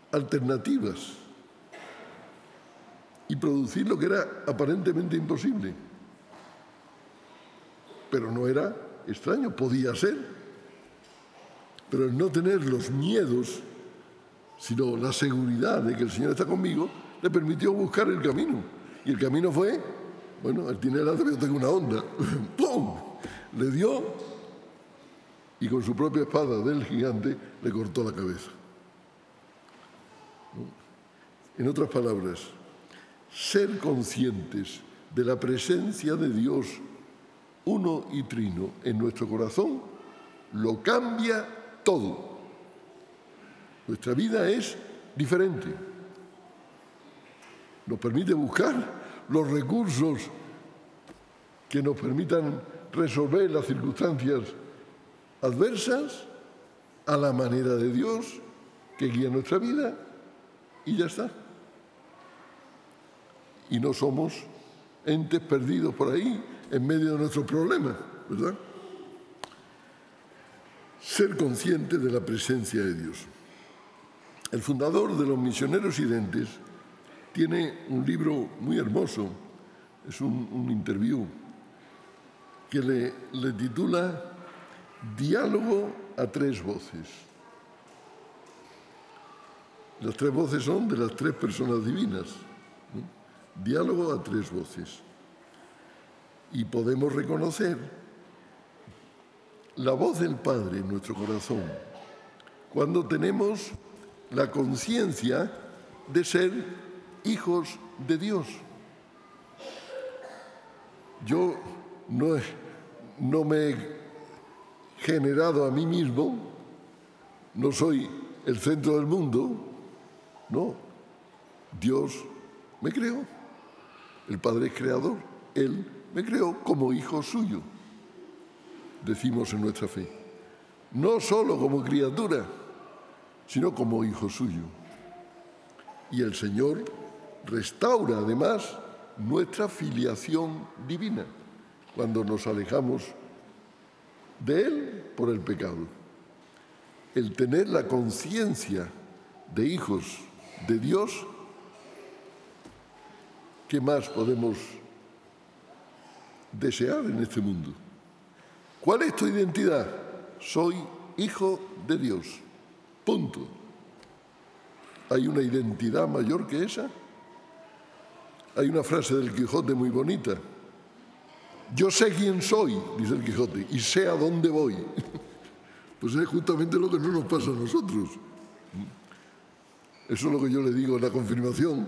alternativas y producir lo que era aparentemente imposible. Pero no era extraño, podía ser. Pero el no tener los miedos, sino la seguridad de que el Señor está conmigo, le permitió buscar el camino. Y el camino fue, bueno, él tiene el arte, pero yo tengo una onda. ¡Pum! Le dio y con su propia espada del gigante le cortó la cabeza. En otras palabras, ser conscientes de la presencia de Dios uno y trino en nuestro corazón lo cambia todo. Nuestra vida es diferente. Nos permite buscar los recursos que nos permitan resolver las circunstancias adversas a la manera de Dios que guía nuestra vida y ya está. Y no somos entes perdidos por ahí en medio de nuestros problemas, ¿verdad? Ser consciente de la presencia de Dios. El fundador de los Misioneros Identes tiene un libro muy hermoso, es un interview, que le titula Diálogo a tres voces. Las tres voces son de las tres personas divinas, ¿no? Diálogo a tres voces. Y podemos reconocer la voz del Padre en nuestro corazón cuando tenemos la conciencia de ser hijos de Dios. Yo no me he generado a mí mismo, no soy el centro del mundo, no. Dios me creó, el Padre es creador, Él me creó como hijo suyo, decimos en nuestra fe. No solo como criatura, sino como hijo suyo. Y el Señor restaura además nuestra filiación divina cuando nos alejamos de Él por el pecado. El tener la conciencia de hijos de Dios, ¿qué más podemos desear en este mundo? ¿Cuál es tu identidad? Soy hijo de Dios. Punto. ¿Hay una identidad mayor que esa? Hay una frase del Quijote muy bonita. Yo sé quién soy, dice el Quijote, y sé a dónde voy. Pues es justamente lo que no nos pasa a nosotros. Eso es lo que yo le digo en la confirmación.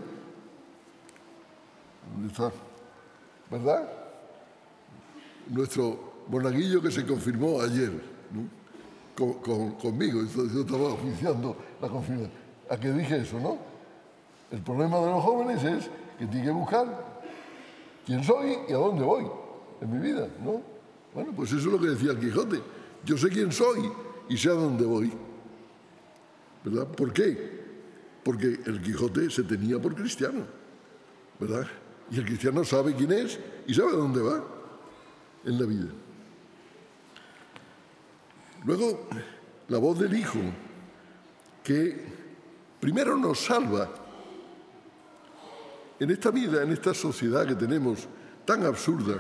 ¿Dónde está? ¿Verdad? Nuestro monaguillo que se confirmó ayer, ¿no? Conmigo, yo estaba oficiando la confirmación. ¿A qué dije eso, no? El problema de los jóvenes es que tienen que buscar quién soy y a dónde voy en mi vida, ¿no? Bueno, pues eso es lo que decía el Quijote. Yo sé quién soy y sé a dónde voy, ¿verdad? ¿Por qué? Porque el Quijote se tenía por cristiano, ¿verdad? Y el cristiano sabe quién es y sabe a dónde va en la vida. Luego, la voz del Hijo, que primero nos salva en esta vida, en esta sociedad que tenemos tan absurda.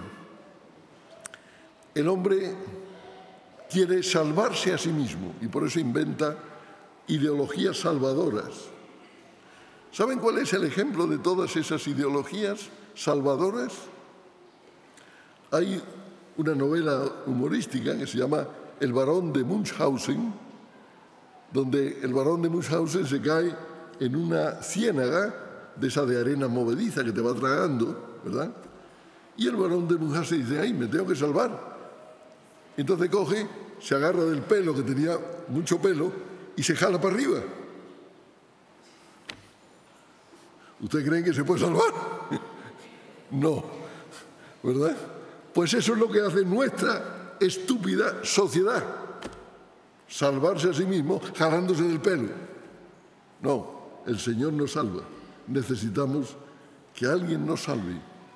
El hombre quiere salvarse a sí mismo y por eso inventa ideologías salvadoras. ¿Saben cuál es el ejemplo de todas esas ideologías salvadoras? Hay una novela humorística que se llama El barón de Munchausen, donde el barón de Munchausen se cae en una ciénaga de esa de arena movediza que te va tragando, ¿verdad? Y el barón de Munchausen dice, ¡ay, me tengo que salvar! Entonces coge, se agarra del pelo, que tenía mucho pelo, y se jala para arriba. ¿Ustedes creen que se puede salvar? No, ¿verdad? Pues eso es lo que hace nuestra estúpida sociedad. Salvarse a sí mismo jalándose del pelo. No, el Señor nos salva. Necesitamos que alguien nos salve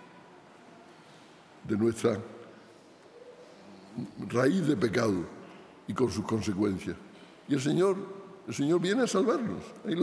de nuestra raíz de pecado y con sus consecuencias. Y el Señor viene a salvarnos. Ahí lo